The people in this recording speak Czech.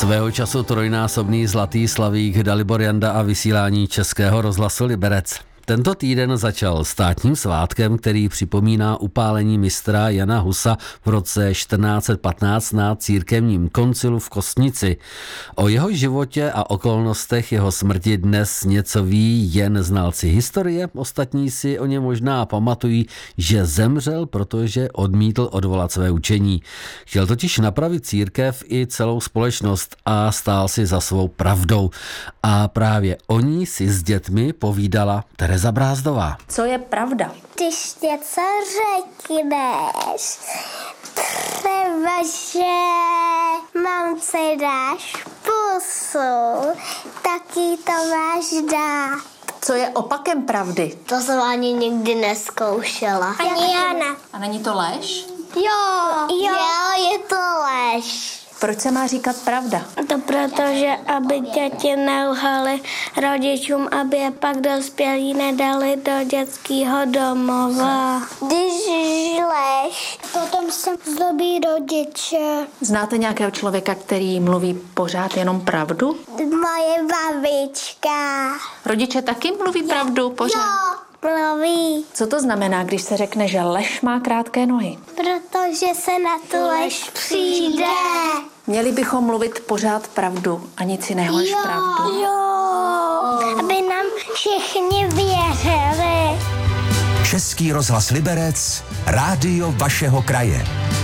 Svého času trojnásobný zlatý slavík Dalibor Janda a vysílání Českého rozhlasu Liberec. Tento týden začal státním svátkem, který připomíná upálení mistra Jana Husa v roce 1415 na církevním koncilu v Kostnici. O jeho životě a okolnostech jeho smrti dnes něco ví jen znalci historie, ostatní si o ně možná pamatují, že zemřel, protože odmítl odvolat své učení. Chtěl totiž napravit církev i celou společnost a stál si za svou pravdou. A právě o ní si s dětmi povídala Tereza Brázdová. Co je pravda? Když něco řekneš, třeba, že mamce dáš pusu, tak jí to máš dát. Co je opakem pravdy? To jsem ani nikdy nezkoušela. Ani já ne. A není to lež? Jo, je to lež. Proč se má říkat pravda? To protože, aby děti nelhaly rodičům, aby je pak dospělí nedali do dětského domova. Když žleš, potom se zlobí rodiče. Znáte nějakého člověka, který mluví pořád jenom pravdu? Moje babička. Rodiče taky mluví pravdu pořád? Jo, mluví. Co to znamená, když se řekne, že lež má krátké nohy? Protože se na tu lež přijde. Měli bychom mluvit pořád pravdu a nic jiného než pravdu. Jo, aby nám všichni věřili. Český rozhlas Liberec, rádio vašeho kraje.